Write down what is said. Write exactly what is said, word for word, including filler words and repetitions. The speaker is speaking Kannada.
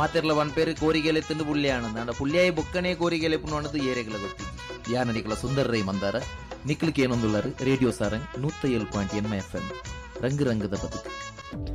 ಮಾತೆರ್ಲ ಒಂದ್ ಪೇರು ಕೋರಿಗೆಲೆ ತಿಂದು ಪುಲ್ಯಾಣ ಅಂಡ ಪುಲ್ಯಾಯಿ ಬೊಕ್ಕನೆ ಕೋರಿಗೆಲೆ ಪುಣ್ಣದು ಏರೆಗಳ ಗೊತ್ತಿ ಯಾನ ನಿಕಲ ಸುಂದರ ರೈ ಮಂದಾರ ನಿಕ್ಲಿಕ್ಕೆ ಏನೊಂದುಳ್ಳರು ರೇಡಿಯೋ ಸಾರಂಗ್ ನೂತ್ತ ಏಳು ಪಾಯಿಂಟ್ ಎನ್ ಎಫ್ ಎಂ ರಂಗು ರಂಗದ ಬದುಕು.